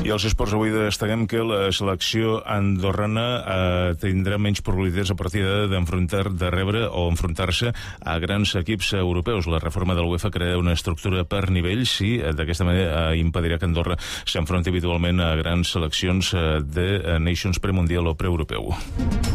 I als esports avui destaquem que la selecció andorrana tindrà menys probabilitats a partir de rebre o enfrontar-se a grans equips europeus. La reforma de l'UEFA crea una estructura per nivells i d'aquesta manera impedirà que Andorra s'enfronti habitualment a grans seleccions de nations premundial o preeuropeu.